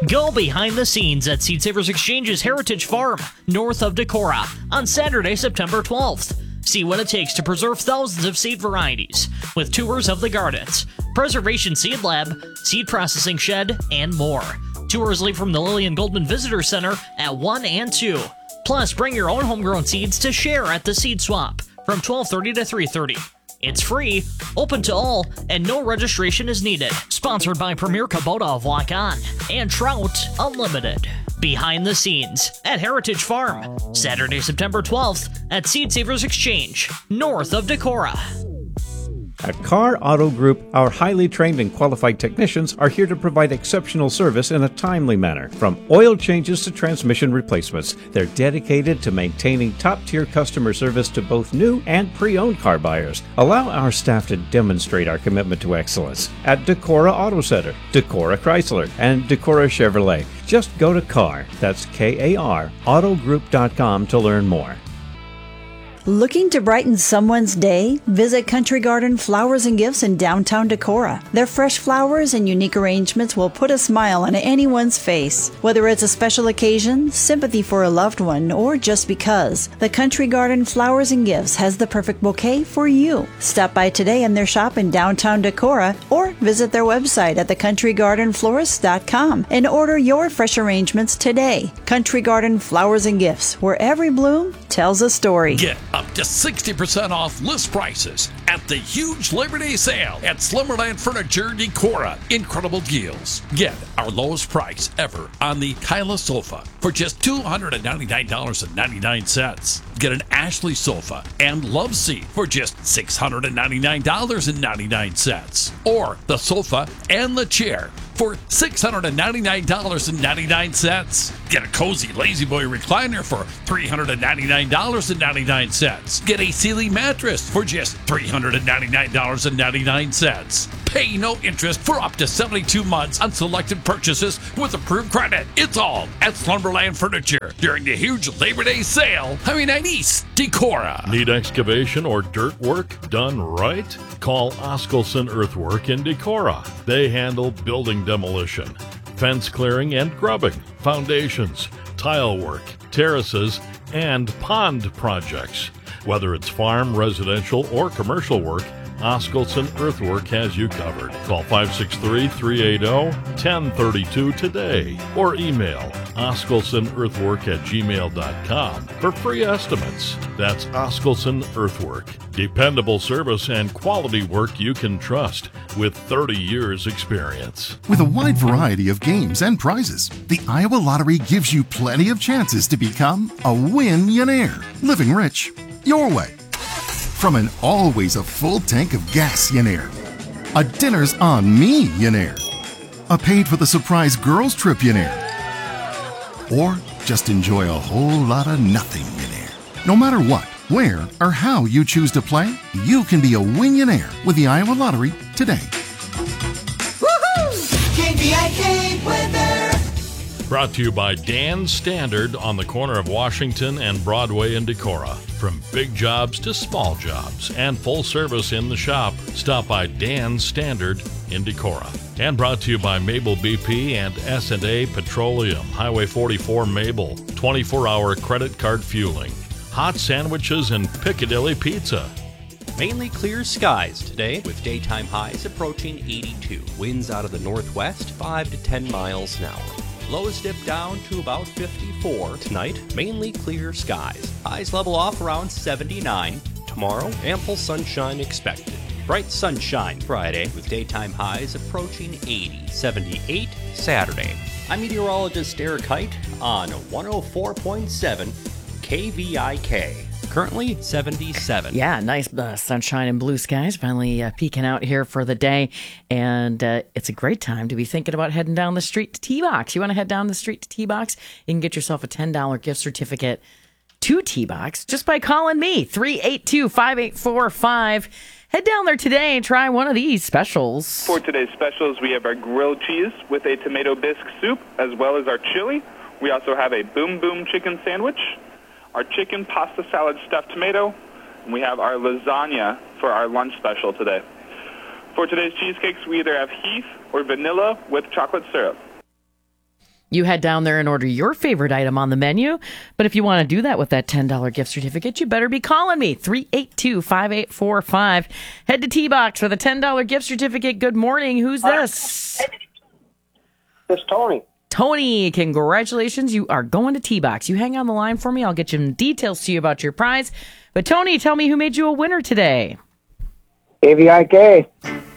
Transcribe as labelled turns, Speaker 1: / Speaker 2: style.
Speaker 1: Go behind the scenes at Seed Savers Exchange's Heritage Farm, north of Decorah, on Saturday, September 12th. See what it takes to preserve thousands of seed varieties, with tours of the gardens, Preservation Seed Lab, seed processing shed, and more. Tours leave from the Lillian Goldman Visitor Center at 1 and 2. Plus, bring your own homegrown seeds to share at the Seed Swap from 12:30 to 3:30. It's free, open to all, and no registration is needed. Sponsored by Premier Kubota of Lock On and Trout Unlimited. Behind the scenes at Heritage Farm, Saturday, September 12th at Seed Savers Exchange, north of Decorah.
Speaker 2: At Carr Auto Group, our highly trained and qualified technicians are here to provide exceptional service in a timely manner. From oil changes to transmission replacements, they're dedicated to maintaining top-tier customer service to both new and pre-owned car buyers. Allow our staff to demonstrate our commitment to excellence at Decorah Auto Center, Decorah Chrysler, and Decorah Chevrolet. Just go to Carr, that's K-A-R, autogroup.com to learn more.
Speaker 3: Looking to brighten someone's day? Visit Country Garden Flowers and Gifts in downtown Decorah. Their fresh flowers and unique arrangements will put a smile on anyone's face. Whether it's a special occasion, sympathy for a loved one, or just because, the Country Garden Flowers and Gifts has the perfect bouquet for you. Stop by today in their shop in downtown Decorah or visit their website at thecountrygardenflorist.com and order your fresh arrangements today. Country Garden Flowers and Gifts, where every bloom tells a story.
Speaker 4: Get up to 60% off list prices at the huge Labor Day sale at Slumberland Furniture Decorah. Incredible deals. Get our lowest price ever on the Kyla sofa for just $299.99. Get an Ashley sofa and love seat for just $699.99. Or the sofa and the chair for $699.99. Get a cozy Lazy Boy recliner for $399.99. Get a Sealy mattress for just $399.99. Pay no interest for up to 72 months on selected purchases with approved credit. It's all at Slumberland Furniture during the huge Labor Day sale. East Decorah.
Speaker 5: Need excavation or dirt work done right? Call Oskelson Earthwork in Decorah. They handle building demolition, fence clearing and grubbing, foundations, tile work, terraces, and pond projects. Whether it's farm, residential, or commercial work, Oskelson Earthwork has you covered. Call 563-380-1032 today or email oskelsonearthwork@gmail.com for free estimates. That's Oskelson Earthwork. Dependable service and quality work you can trust with 30 years experience.
Speaker 6: With a wide variety of games and prizes, the Iowa Lottery gives you plenty of chances to become a win-yonaire. Living rich your way. From an always a full tank of gas-yonaire, a dinner's on me-yonaire, a paid-for-the-surprise girls' trip-yonaire, or just enjoy a whole lot of nothing-yonaire. No matter what, where, or how you choose to play, you can be a win-yonaire with the Iowa Lottery today.
Speaker 7: Woohoo! KVIK weather!
Speaker 5: Brought to you by Dan's Standard on the corner of Washington and Broadway in Decorah. From big jobs to small jobs and full service in the shop, stop by Dan's Standard in Decorah. And brought to you by Mabel BP and S&A Petroleum, Highway 44 Mabel, 24-hour credit card fueling, hot sandwiches and Piccadilly Pizza.
Speaker 8: Mainly clear skies today with daytime highs approaching 82. Winds out of the northwest 5 to 10 miles an hour. Lows dip down to about 54. Tonight, mainly clear skies. Highs level off around 79. Tomorrow, ample sunshine expected. Bright sunshine Friday with daytime highs approaching 80. 78 Saturday. I'm meteorologist Eric Height on 104.7 KVIK. Currently 77.
Speaker 9: Yeah, nice sunshine and blue skies finally peeking out here for the day. And it's a great time to be thinking about heading down the street to T-Box. You want to head down the street to T-Box? You can get yourself a $10 gift certificate to T-Box just by calling me, 382-5845. Head down there today and try one of these specials.
Speaker 10: For today's specials, we have our grilled cheese with a tomato bisque soup, as well as our chili. We also have a Boom Boom chicken sandwich, our chicken pasta salad stuffed tomato, and we have our lasagna for our lunch special today. For today's cheesecakes, we either have Heath or vanilla with chocolate syrup.
Speaker 9: You head down there and order your favorite item on the menu. But if you want to do that with that $10 gift certificate, you better be calling me, 382-5845. Head to T-Box for the $10 gift certificate. Good morning. Who's this?
Speaker 11: It's Tony.
Speaker 9: Tony, congratulations. You are going to T-Box. You hang on the line for me. I'll get some details to you about your prize. But Tony, tell me who made you a winner today.
Speaker 11: KVIK.